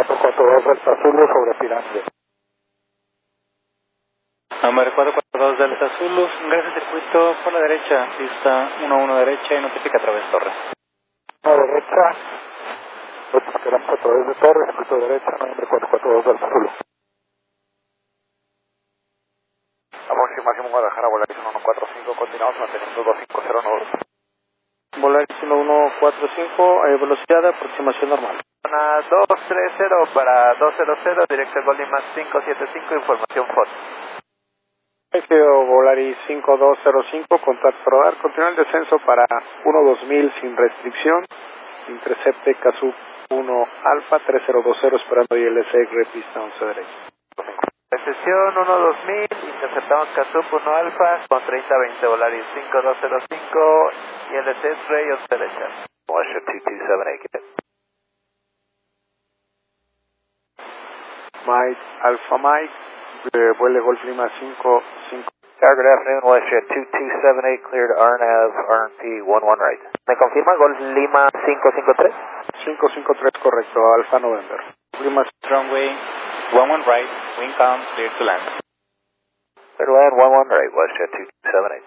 442 Delta Zulu sobre pirámide. Número 442 Delta Zulu, ingresa al circuito por la derecha, pista 11 derecha y notifica a través de torre. A la derecha, notificarán a través de torre, circuito derecha, nombre 442 Delta Zulu. Aproximación Guadalajara, Volaris 1145, continuamos manteniendo 2509. Volaris 1145, velocidad de aproximación normal. 230 para 200, directo Gol Lima 575, información FOT. Volaris 5205, contacto radar, continúa el descenso para 12000 sin restricción, intercepte Kazoo 1 Alfa 3020 esperando ILS pista 11 derecha. Recepción 12000, interceptamos Kazoo 1 Alfa con 3020, Volaris 5205, ILS X-Ray 11 derecha. Washington 2278. Mike, Alpha Mike, vuele Golf Lima 55. Good afternoon, WestJet 2278, cleared RNAV, RNP 11 right. ¿Me confirma Golf Lima 553? 553 correcto, Alpha November. Lima runway 11 right, wind calm, clear to land. Clear to land 11 right, WestJet 2278.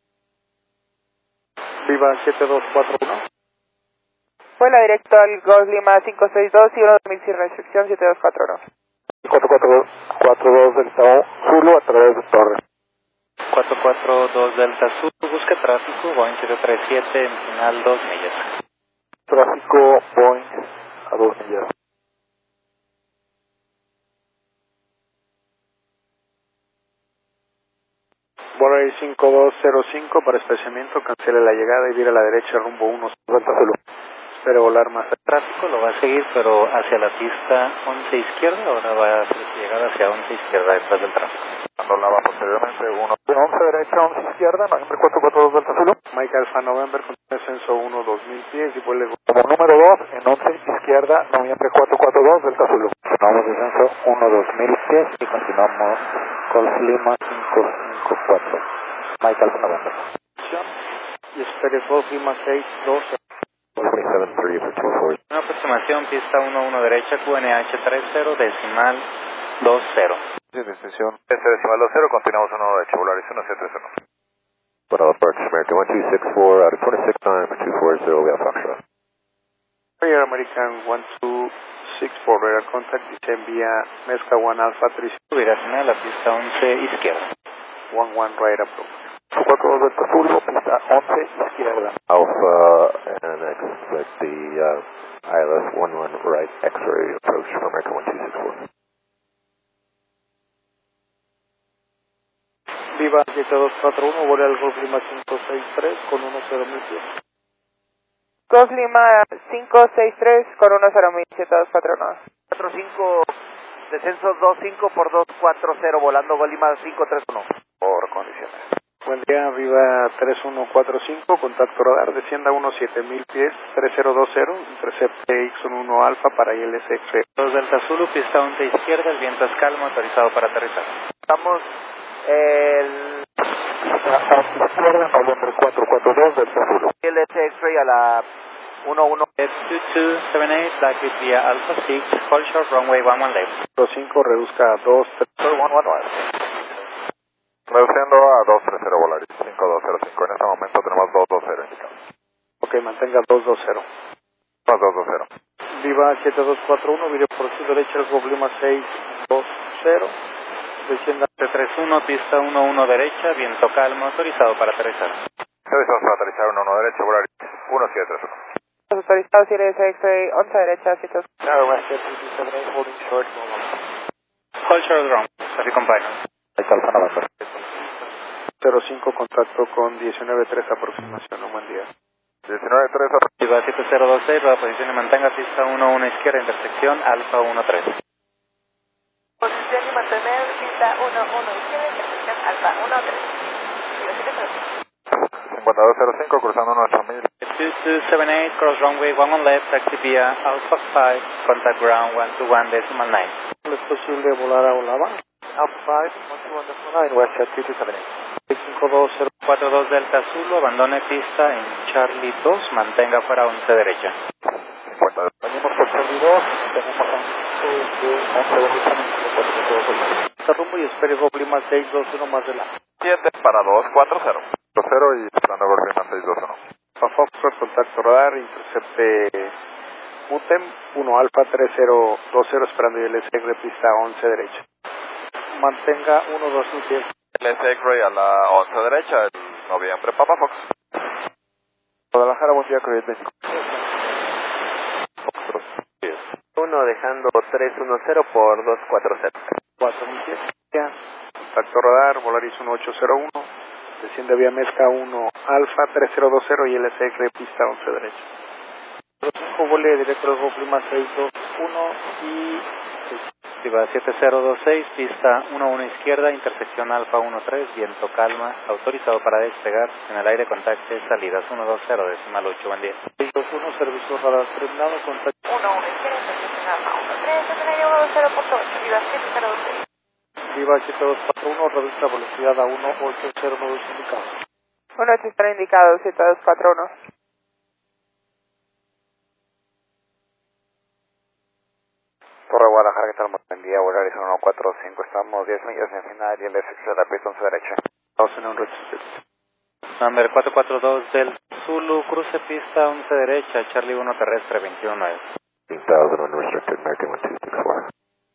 Viva 7241. Vuela directo al Golf Lima 562 y 12000 sin restricción 7241. 442 Delta Zulu a través de torre. 442 Delta Zulu, busca tráfico, Boeing 737 en final 2 millas. Tráfico Boeing a 2 millas. Volaris 5205 para estacionamiento, cancele la llegada y vira a la derecha rumbo 1 Delta Zulu. Espere volar más al tráfico, lo va a seguir pero hacia la pista 11 izquierda, ahora va a hacer su llegada hacia 11 izquierda detrás del tráfico. Cuando la va posteriormente 11 derecha, 11 izquierda, nombre 442 Delta Zulu. Mike Alpha November con descenso 2000 pies y vuele como número 2 en 11 izquierda, noviembre 442 Delta Zulu. Continuamos descenso 2000 pies y continuamos Golf Lima 554. Mike Alpha November. Y espere Golf Lima 612. 27-3 for 24. Una aproximación, pista 11 derecha, QNH 30, decimal 20. Decisión. Decimal 20, continuamos 1 derecha, Volaris 1731. Para Parks American 1264 out of 26 for 240, we have Foxtrot. Air American 1264, radar contact, dice envía Mezca 1 Alpha 3. Subirás a la pista 11 izquierda. 11 right approach. 442 Delta Zulu, pista 11 izquierda. Alpha and expect the ILS 11 right X-ray approach from American 1264. Viva 7241, vuela al Golf Lima 563 con 10.000 pies. Golf Lima 563 con 10000 7241. 45, descenso 25 por 240, volando Gol Lima 531. Por condiciones. Buen día, Viva 3145, contacto radar, descienda unos 7000 pies, 3020, intercepte X11 Alfa para ILS X-Ray. 2 Delta Zulu, pista 11 izquierda, el viento es calmo, autorizado para aterrizar. Estamos el... izquierda, noviembre 442 Delta Zulu. ILS X-Ray a la 11. F2278, Blackbeard vía Alpha 6, hold short, runway 11 left. 5, reduzca a 2, 119. Reduciendo a 230 Volaris 5205. En este momento tenemos 220 indicado. Ok, mantenga 220. Más 220. Viva 7241, vire por su derecha el Golf Lima 620. Descienda 31, pista 11 derecha, viento calmo, autorizado para aterrizar. Autorizado para aterrizar 11 derecha, Volaris 1731. Autorizados ILS X-Ray 11 derecha 7. WestJet 278, holding short, hold short ground, así compañero. Alpha November. 05, contacto con 19-3, aproximación, un buen día. 19-3. Viva 7026, la posición y mantenga pista 11 izquierda, intersección Alfa 13. Posición y mantener pista 11 izquierda, intersección Alfa 13. 5205, cruzando 9000. 2278, cross runway 11 left, taxi vía Alpha 5, contact ground 121 decimal 9. ¿Es posible volar a Olava? Alpha 5, 121.9, WestJet 2278. 5242 Delta Zulu, abandone pista en Charlie 2, mantenga fuera 11 derecha. 50. Venimos por Charlie Charlie 2, tenemos de 11 de Está rumbo y espere Golf Lima 621 más de la 7 para 240. 0 y esperando Golf Lima 621. Alfa Foxtrot, contacto radar, intercepte UTEM 1 Alfa 3020 esperando ILS pista 11 derecha. Mantenga 1-2-10. ILS X-Ray a la 11 derecha, el noviembre, Papa Fox. Guadalajara, buen día, Coyote 25. 1 dejando 310 por 240. 4000 pies. Contacto radar, Volaris 1801. Desciende vía Mezca 1 Alfa 3020 y ILS X-Ray pista 11 derecha. 5 vole directo al Golf Lima 621 y Activa 7026, pista 11 izquierda, intersección Alfa 13, viento calma, autorizado para despegar, en el aire contacte salidas 120, decimal 8, buen día. 621, servicio radar terminado, contacto 11 izquierda, intersección Alfa 13, en 120.8, Viva 7026. Viva 7241, reduce velocidad a 1809 indicado. 18 están indicados, 7241. Torre Guadalajara, ¿qué tal? Buen día, Volaris 145, estamos 10 millas en final y el SX de la pista 11 derecha. 2 en un retroceso. Number 442 del Zulu, cruce pista 11 derecha, Charlie 1 terrestre 219. 1000 unrestricted, American 1264.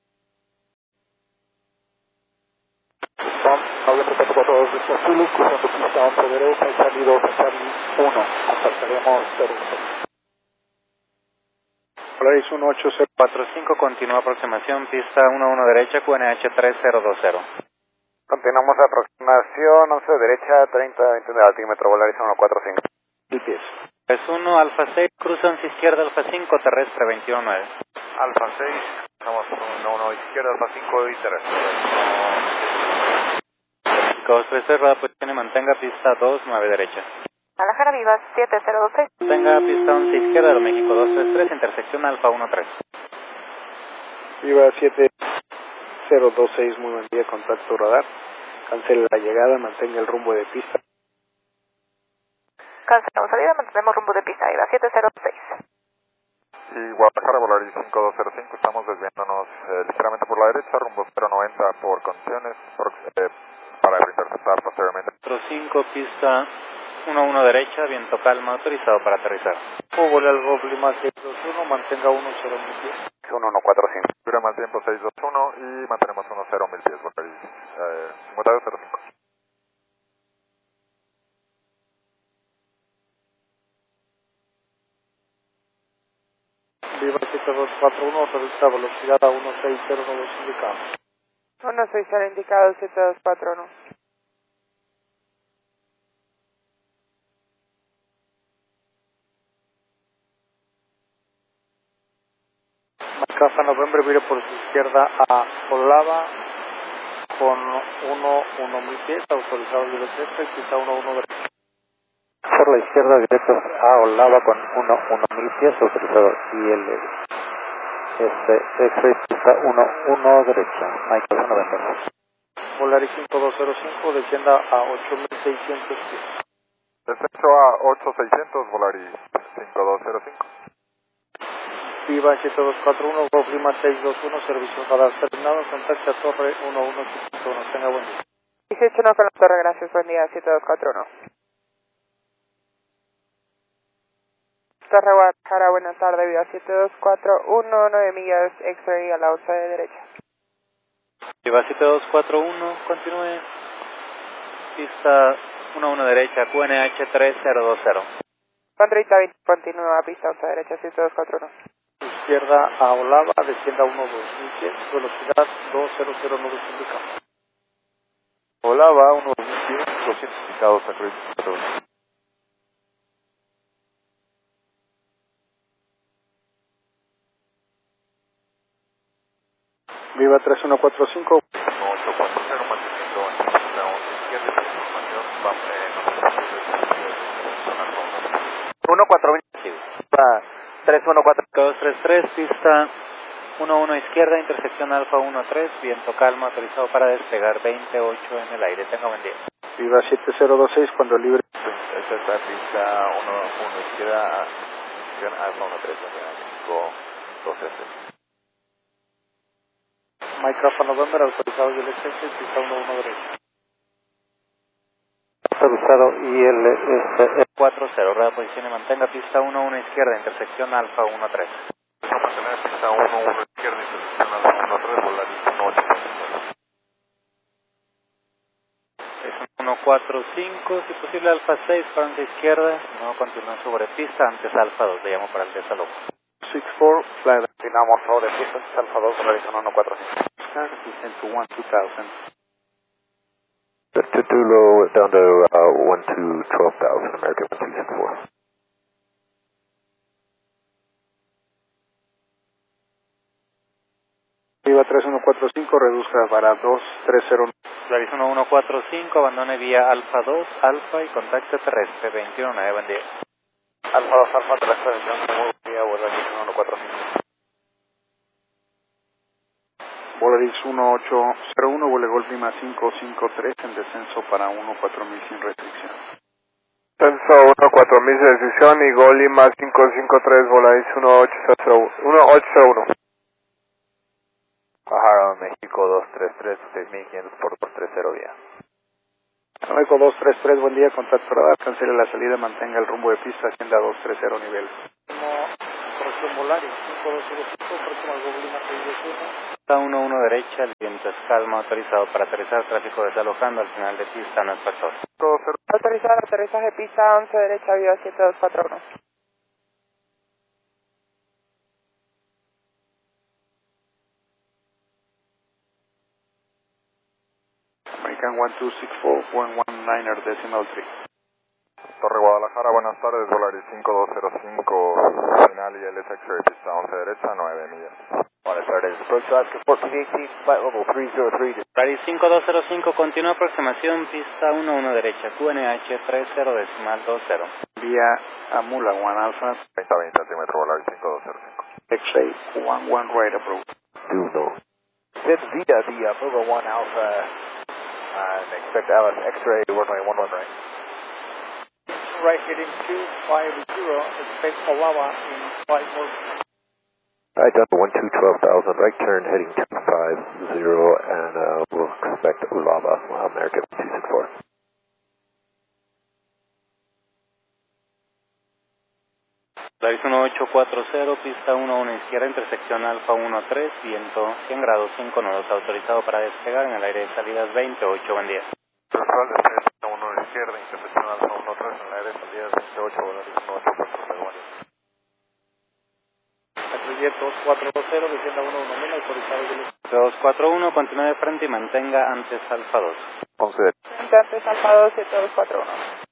November 442 del Zulu, cruzando pista 11 derecha, Charlie 2 a Charlie 1, contactaremos 06. Polaris 18045, continúa aproximación, pista 11 derecha, QNH 3020. Continuamos la aproximación, 11 derecha, 30-21 de altímetro, Volaris 145. 1000 pies. Es 1, Alfa 6, cruza 11 izquierda, Alfa 5, terrestre 219. Alfa 6, estamos 1 izquierda, Alfa 5 y terrestre. 230, rueda posición y mantenga pista 29 derecha. Guadalajara, Viva 7026. Mantenga pista 11 izquierda, de México 233, intersección Alfa 13. Viva 7026, muy buen día, contacto radar. Cancele la llegada, mantenga el rumbo de pista. Cancelamos salida, mantenemos rumbo de pista, Viva 706. Y Guadalajara, Volaris 5205, estamos desviándonos ligeramente por la derecha, rumbo 090 por condiciones, para interceptar posteriormente. 5, pista 11 derecha, viento calma, autorizado para aterrizar. Vuela al Golf Lima 621, mantenga 10 mil pies. 1145. Dura más tiempo 621 y mantenemos 10 mil pies, Volaris 5205. Viva 7241, reduce velocidad a 1609 indicado. 16 están indicados, 7241. Caza November, vire por su izquierda a Olava con 1000 pies, autorizado libre y pista 11 derecha. Por la izquierda directo a Olava con 1000 pies, autorizado y el X-Ray pista 11 derecha, Michael 90. Volaris 5205, descienda a 8600 pies. Descenso a 8600, Volaris 5205. Viva 7241, Golf Lima 621, servicio radar terminado, contacte a Torre 1151, tenga buen día. 18 no con la torre, gracias, buen día, 7241. Torre Guadalajara, buenas tardes, Viva 7241, 9 millas, X-Ray a la 11 de derecha. Viva 7241, continúe, pista 11 derecha, QNH 3020. Con 3020, continúa, pista 11 derecha, 7241. Izquierda a Olava, descienda 1000 pies, velocidad 2009 indicado. Olava 1000 pies, 200 indicados a Cruz. Viva 3145. 840, manteniendo en pista 11 izquierda, información, va 1420. 314. 233, pista 11 izquierda, intersección Alfa 13, viento calma, autorizado para despegar 28 en el aire. Tenga buen día. Viva 7026, cuando libre. Esta es la pista 11 izquierda, Alfa 13, México 2F. Microphone November, autorizado ILS, pista 11 derecha. Autorizado ILS 40, rueda posición y mantenga pista 11 izquierda, intersección Alfa 13. mantener pista 11 izquierda, intersección Alfa 13, Volaris 18. Es 145, si posible Alfa 6, 40 izquierda, no continúa sobre pista, antes Alfa 2, le llamo para el desalojo. 64, fly. Continuamos sobre pista, antes Alfa 2, Volaris 145. Descent to 1-2000. To low down to 1 to 12,000, American 1264. Viva 3145, reduzca para 2309. Volaris 1145, abandone vía Alfa 2, Alfa y contacte terrestre 219, buen día. Alfa 2, Alfa 3, muy vía Volaris 145. Volaris 1801, vuelo Golf Lima 553 en descenso para 14000 sin restricción. Descenso 14000 sin restricción y Gol Lima 553, Volaris 1801. Bajaron México 233, 6500 por 230 vía. México 233, buen día, contacto radar, cancele la salida, mantenga el rumbo de pista, hacienda 230 nivel. Corrección Volaris 5205, próximo al Golf Lima 621. Está 11 derecha, el viento es calma, autorizado para aterrizar, tráfico desalojando, al final de pista no es factor. Autorizado aterrizaje pista 11 derecha, vía 7241. American 1264, 119er, decimal 3. Torre Guadalajara, buenas tardes, Volaris 5205, final y LS X-Ray, pista 11 derecha, 9 millas. Buenas tardes, approach to Alaska 1418, flight level 303. Volaris 5205, continúa aproximación, pista 11 derecha, QNH 30 decimal 20. Vía Amula, 1 Alpha. 30-20 centímetros, Volaris 5205. X-ray 11 right approach. Do no. Then via the Mova 1 Alpha, and expect Alice X-Ray, runway 11 right. Right heading 250, expect Alava in 5 more. Right, down to 12,000, right turn heading 250, and we'll expect Ulava, American 264. Volaris 1840, pista 11 izquierda, intersección Alfa 13, viento 100 grados, 5 nodos, autorizado para despegar en el aire de salidas 28, buen día. Central de 1 izquierda, intersección Alfa 13, en el aire de salidas 28, Volaris 1840, Jet 2420, descienda 11000, autorizado de 241, continúe de frente y mantenga antes Alfa 2. 11. Antes Alfa 2, 7241.